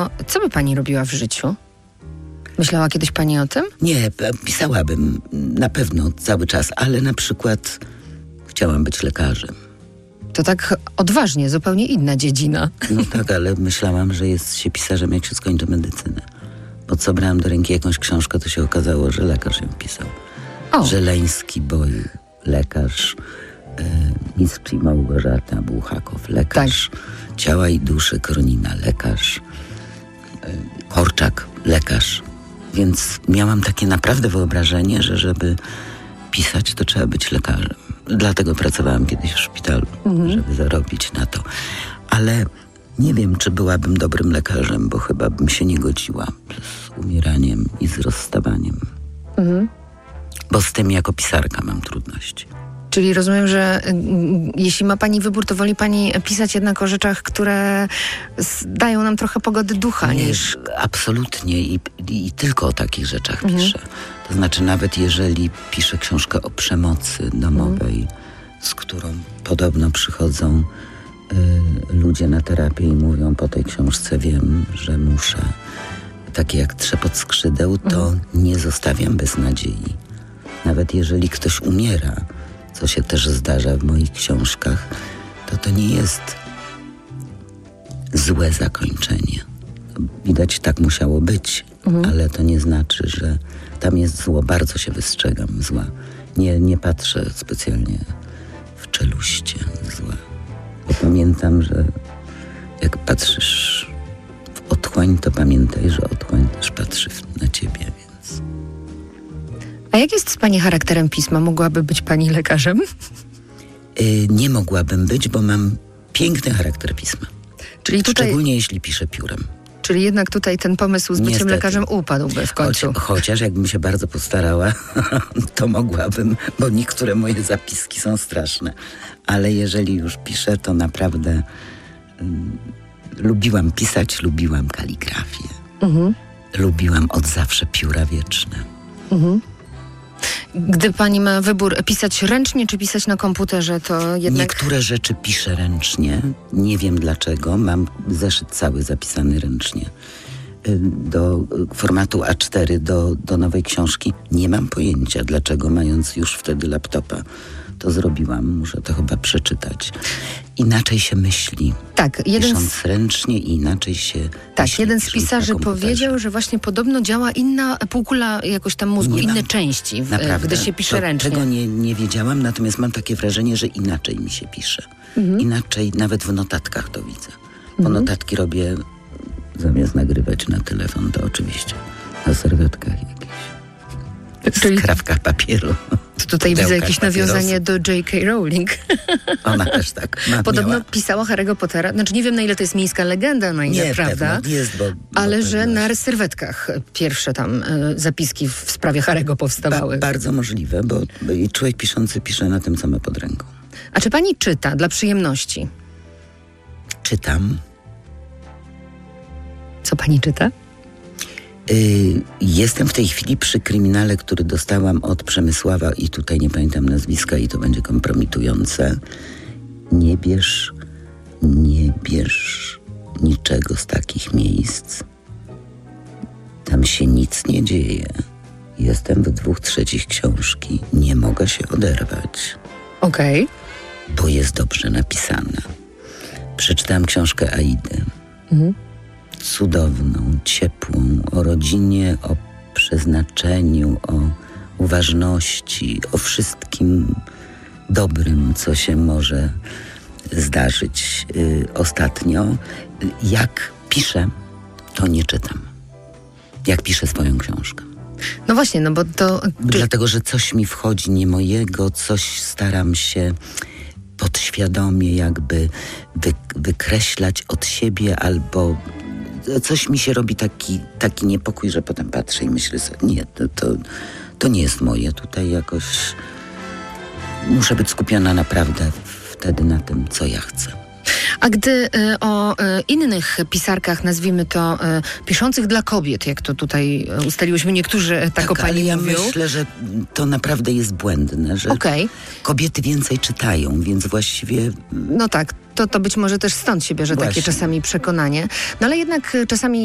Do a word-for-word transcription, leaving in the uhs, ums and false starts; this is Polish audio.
to co by pani robiła w życiu? Myślała kiedyś pani o tym? Nie, pisałabym na pewno cały czas, ale na przykład chciałam być lekarzem. To tak odważnie, zupełnie inna dziedzina. No tak, ale myślałam, że jest się pisarzem, jak się skończy medycynę. Bo co brałam do ręki jakąś książkę, to się okazało, że lekarz ją pisał. O. Żeleński Boj, lekarz, e, Mistrz i Małgorzata Buchakow, lekarz, tak. Ciała i duszy Kronina, lekarz, e, Korczak, lekarz. Więc miałam takie naprawdę wyobrażenie, że żeby pisać, to trzeba być lekarzem. Dlatego pracowałam kiedyś w szpitalu, mhm. żeby zarobić na to. Ale nie wiem, czy byłabym dobrym lekarzem, bo chyba bym się nie godziła z umieraniem i z rozstawaniem. Mhm. Bo z tym jako pisarka mam trudności. Czyli rozumiem, że y, jeśli ma pani wybór, to woli pani pisać jednak o rzeczach, które dają nam trochę pogody ducha. Nie, niż... absolutnie i, i, i tylko o takich rzeczach mhm. piszę. To znaczy nawet jeżeli piszę książkę o przemocy domowej, mhm. z którą podobno przychodzą y, ludzie na terapię i mówią, po tej książce wiem, że muszę, takie jak trzepot skrzydeł, to mhm. nie zostawiam bez nadziei. Nawet jeżeli ktoś umiera, co się też zdarza w moich książkach, to to nie jest złe zakończenie. Widać, tak musiało być, mhm. ale to nie znaczy, że tam jest zło. Bardzo się wystrzegam zła. Nie, nie patrzę specjalnie w czeluście zła. Bo pamiętam, że jak patrzysz w otchłań, to pamiętaj, że otchłań też patrzy na ciebie, więc... A jak jest z pani charakterem pisma? Mogłaby być pani lekarzem? Yy, nie mogłabym być, bo mam piękny charakter pisma. Czyli tutaj... Szczególnie jeśli piszę piórem. Czyli jednak tutaj ten pomysł z byciem Niestety. lekarzem upadłby w końcu. Choć, chociaż jakbym się bardzo postarała, to mogłabym, bo niektóre moje zapiski są straszne. Ale jeżeli już piszę, to naprawdę um, lubiłam pisać, lubiłam kaligrafię. Mhm. Lubiłam od zawsze pióra wieczne. Mhm. Gdy pani ma wybór pisać ręcznie czy pisać na komputerze, to jednak... Niektóre rzeczy piszę ręcznie. Nie wiem dlaczego. Mam zeszyt cały zapisany ręcznie. Do formatu A cztery, do, do nowej książki. Nie mam pojęcia dlaczego, mając już wtedy laptopa. To zrobiłam. Muszę to chyba przeczytać. Inaczej się myśli. Tak, jeden Pisząc z... ręcznie i inaczej się Tak, myśli, jeden z pisarzy powiedział, że właśnie podobno działa inna półkula jakoś tam mózgu, nie inne mam. części, w, Naprawdę, gdy się pisze to, ręcznie. Tego nie, nie wiedziałam, natomiast mam takie wrażenie, że inaczej mi się pisze. Mhm. Inaczej nawet w notatkach to widzę. Bo mhm. notatki robię, zamiast nagrywać na telefon, to oczywiście na serwetkach jakichś. Czyli... skrawkach papieru. To tutaj widzę jakieś papierosu. Nawiązanie do J K. Rowling. Ona też tak ma, Podobno miała. pisała Harry'ego Pottera. Znaczy nie wiem, na ile to jest miejska legenda, na ile nie, prawda. Pewno jest, bo, bo ale pewno. że na serwetkach pierwsze tam y, zapiski w sprawie Harry'ego powstawały. Ba- bardzo możliwe, bo człowiek piszący pisze na tym, co ma pod ręką. A czy pani czyta dla przyjemności? Czytam. Co pani czyta? Y, jestem w tej chwili przy kryminale, który dostałam od Przemysława i tutaj nie pamiętam nazwiska i to będzie kompromitujące. Nie bierz, nie bierz niczego z takich miejsc. Tam się nic nie dzieje. Jestem w dwóch trzecich książki. Nie mogę się oderwać. Okej. Okay. Bo jest dobrze napisana. Przeczytałam książkę Aidy. Mhm. Cudowną, ciepłą, o rodzinie, o przeznaczeniu, o uważności, o wszystkim dobrym, co się może zdarzyć. Yy, ostatnio, jak piszę, to nie czytam. Jak piszę swoją książkę. No właśnie, no bo to... Dlatego, że coś mi wchodzi nie mojego, coś staram się podświadomie jakby wy, wykreślać od siebie albo... Coś mi się robi taki, taki niepokój, że potem patrzę i myślę sobie, nie, to, to, to nie jest moje. Tutaj jakoś muszę być skupiona naprawdę wtedy na tym, co ja chcę. A gdy y, o y, innych pisarkach, nazwijmy to, y, piszących dla kobiet, jak to tutaj ustaliłyśmy, niektórzy tak, tak o pani ale ja mówią. myślę, że to naprawdę jest błędne, że okay. kobiety więcej czytają, więc właściwie... No tak, to, to być może też stąd się bierze Właśnie. takie czasami przekonanie. No ale jednak czasami